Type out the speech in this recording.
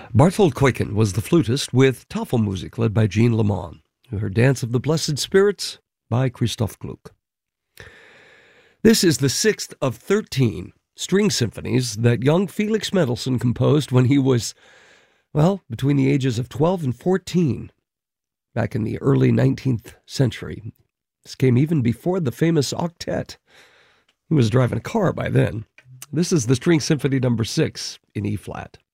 Barthold Kweken was the flutist with Tafelmusik led by Jean Lamont. You heard Dance of the Blessed Spirits by Christoph Gluck. This is the sixth of 13 string symphonies that young Felix Mendelssohn composed when he was, between the ages of 12 and 14, back in the early 19th century. This came even before the famous octet. He was driving a car by then. This is the String Symphony No. 6 in E-flat.